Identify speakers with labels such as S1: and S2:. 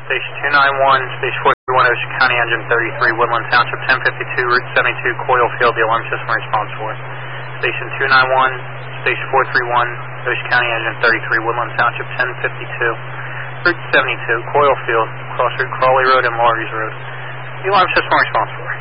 S1: Station 291, Station 431, Ocean County Engine 33, Woodland Township 1052, Route 72, Coyle Field, the alarm system response for. Station 291, Station 431, Ocean County Engine 33, Woodland Township 1052, Route 72, Coyle Field, cross Route Crawley Road and Laurie's Road. The alarm system response for.